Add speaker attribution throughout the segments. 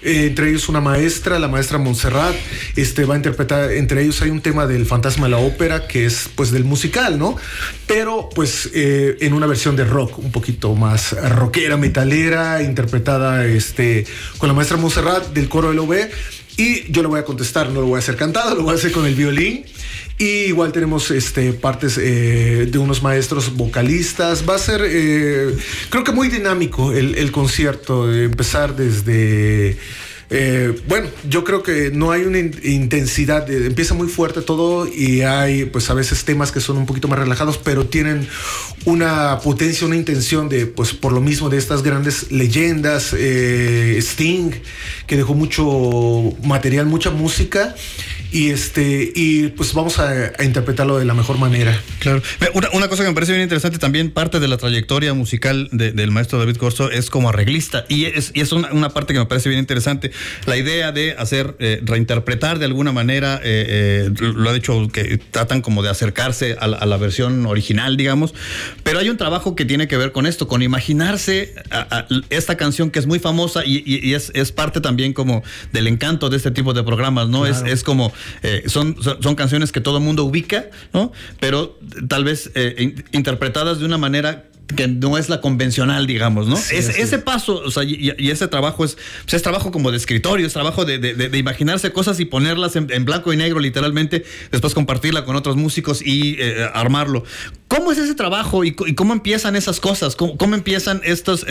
Speaker 1: entre ellos una maestra, la maestra Montserrat, va a interpretar, entre ellos hay un tema del Fantasma de la Ópera, que es pues del musical, ¿no? Pero pues en una versión de rock, un poquito más rockera, metalera, interpretada con la maestra Montserrat del coro del OB. Y yo le voy a contestar, no lo voy a hacer cantado, lo voy a hacer con el violín. Y igual tenemos partes de unos maestros vocalistas. Va a ser, creo que muy dinámico el concierto, empezar desde... bueno, yo creo que no hay una intensidad, empieza muy fuerte todo y hay pues a veces temas que son un poquito más relajados, pero tienen una potencia, una intención de, pues por lo mismo de estas grandes leyendas, Sting, que dejó mucho material, mucha música. Y pues vamos a interpretarlo de la mejor manera.
Speaker 2: Claro. Una cosa que me parece bien interesante también, parte de la trayectoria musical del maestro David Corzo es como arreglista, y es una parte que me parece bien interesante, la idea de hacer, reinterpretar de alguna manera, lo ha dicho, que tratan como de acercarse a la versión original, digamos, pero hay un trabajo que tiene que ver con esto, con imaginarse a esta canción que es muy famosa y es parte también como del encanto de este tipo de programas, ¿no? Claro. Es como son canciones que todo el mundo ubica, ¿no? Pero tal vez interpretadas de una manera que no es la convencional, digamos, ¿no? Sí, ese paso, o sea, y ese trabajo es trabajo como de escritorio, es trabajo de imaginarse cosas y ponerlas en blanco y negro, literalmente, después compartirla con otros músicos y armarlo. ¿Cómo es ese trabajo y cómo empiezan esas cosas? ¿Cómo empiezan estos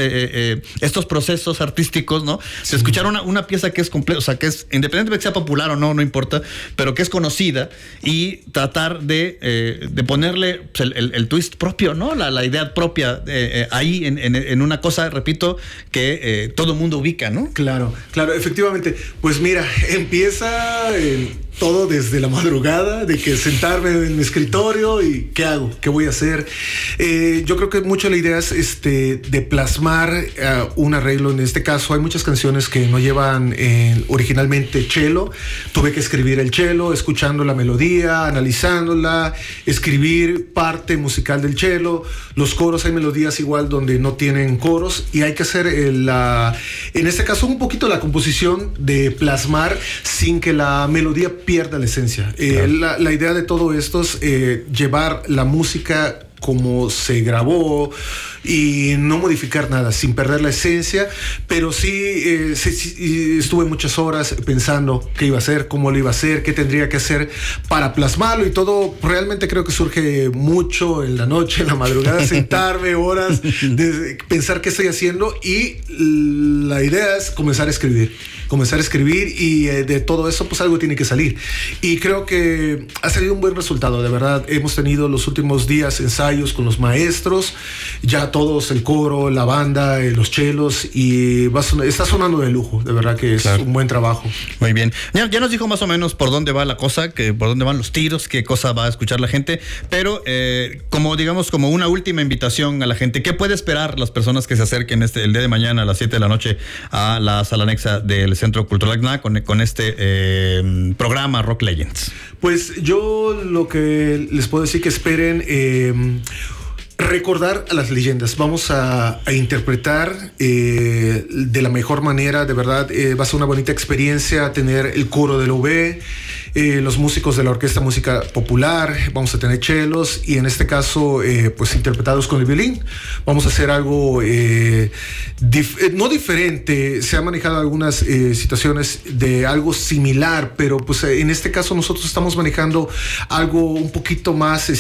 Speaker 2: procesos artísticos, ¿no? Sí. De escuchar una pieza que es completa, o sea, que es, independientemente de que sea popular o no importa, pero que es conocida, y tratar de ponerle pues, el twist propio, ¿no? La idea propia ahí en una cosa, repito, que todo el mundo ubica, ¿no?
Speaker 1: Claro, efectivamente. Pues mira, empieza todo desde la madrugada, de que sentarme en mi escritorio y ¿qué hago? ¿Qué voy a hacer? Yo creo que mucho la idea es de plasmar un arreglo. En este caso hay muchas canciones que no llevan originalmente cello. Tuve que escribir el cello, escuchando la melodía, analizándola, escribir parte musical del cello. Los coros, hay melodías igual donde no tienen coros y hay que hacer en este caso un poquito la composición, de plasmar sin que la melodía pierda la esencia. Claro. La idea de todo esto es llevar la música como se grabó y no modificar nada, sin perder la esencia, pero sí estuve muchas horas pensando qué iba a hacer, cómo lo iba a hacer, qué tendría que hacer para plasmarlo, y todo realmente creo que surge mucho en la noche, en la madrugada, sentarme horas, de pensar qué estoy haciendo, y la idea es comenzar a escribir y de todo eso pues algo tiene que salir, y creo que ha salido un buen resultado, de verdad. Hemos tenido los últimos días ensayos con los maestros, ya todos, el coro, la banda, los chelos, y está sonando de lujo, de verdad que es claro. Un buen trabajo.
Speaker 2: Muy bien, ya nos dijo más o menos por dónde va la cosa, por dónde van los tiros, qué cosa va a escuchar la gente, pero como una última invitación a la gente, ¿qué puede esperar las personas que se acerquen el día de mañana a las 7 de la noche a la sala anexa del Centro Cultural ACNA con este programa Rock Legends?
Speaker 1: Pues yo lo que les puedo decir, que esperen recordar a las leyendas. Vamos a interpretar de la mejor manera, de verdad. Va a ser una bonita experiencia tener el coro del OB, los músicos de la Orquesta Música Popular, vamos a tener chelos, y en este caso pues interpretados con el violín. Vamos a hacer algo no diferente. Se han manejado algunas situaciones de algo similar, pero pues en este caso nosotros estamos manejando algo un poquito más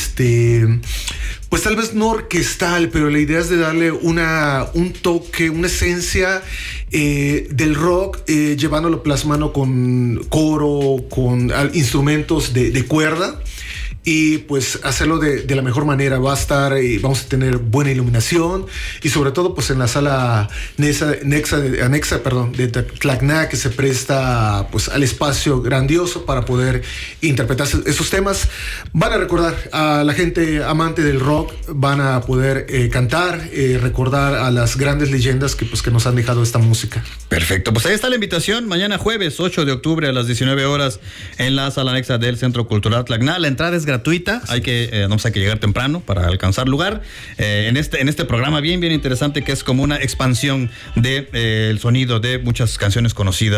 Speaker 1: pues tal vez no orquestal, pero la idea es de darle un toque, una esencia del rock, llevándolo, plasmando con coro, con instrumentos de cuerda, y pues hacerlo de la mejor manera. Va a estar, vamos a tener buena iluminación, y sobre todo pues en la sala anexa de Tlacna, que se presta pues al espacio grandioso para poder interpretar esos temas. Van a recordar a la gente amante del rock, van a poder cantar, recordar a las grandes leyendas que nos han dejado esta música.
Speaker 2: Perfecto, pues ahí está la invitación, mañana jueves 8 de octubre a las 19 horas en la sala anexa del Centro Cultural Tlacna. La entrada es gratuita, hay que llegar temprano para alcanzar lugar en este programa bien interesante, que es como una expansión de el sonido de muchas canciones conocidas.